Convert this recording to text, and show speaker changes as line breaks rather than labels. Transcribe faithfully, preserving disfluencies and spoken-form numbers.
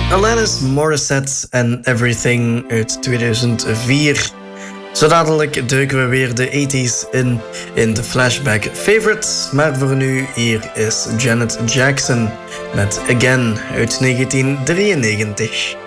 Alanis Morissette en Everything uit tweeduizend vier. Zo dadelijk duiken we weer de tachtiger in in de Flashback Favorites. Maar voor nu, hier is Janet Jackson met Again uit negentien drieënnegentig.